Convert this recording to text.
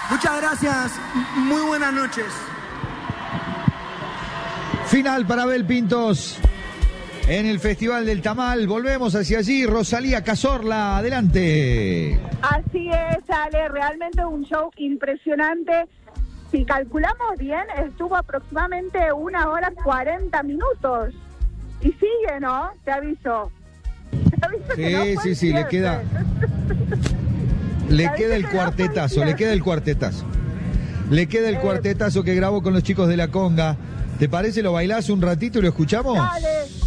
Muchas gracias, muy buenas noches. Final para Abel Pintos en el Festival del Tamal. Volvemos hacia allí. Rosalía Cazorla, adelante. Así es, Ale, realmente un show impresionante. Si calculamos bien, estuvo aproximadamente 1 hora 40 minutos. Y sigue, ¿no? Te aviso. Te aviso Sí, que no fue sí, le queda. Le queda el cuartetazo, le queda el cuartetazo. Le queda el cuartetazo que grabó con los chicos de la conga. ¿Te parece? ¿Lo bailás un ratito y lo escuchamos? Dale.